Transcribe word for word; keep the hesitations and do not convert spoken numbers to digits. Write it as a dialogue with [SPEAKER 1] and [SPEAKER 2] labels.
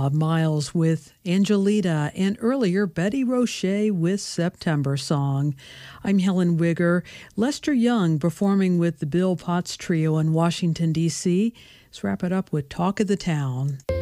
[SPEAKER 1] Bob Miles with Angelita, and earlier Betty Roche with September Song. I'm Helen Wigger. Lester Young performing with the Bill Potts Trio in Washington, D C Let's wrap it up with Talk of the Town.